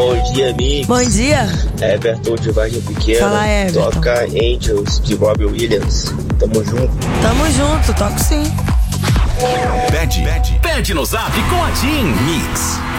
Bom dia, Mix. Bom dia. Everton de Vargem Pequena. Fala, Everton. Toca Angels de Robbie Williams. Tamo junto. Tamo junto, toco sim. Pede no zap com a TIM. Mix.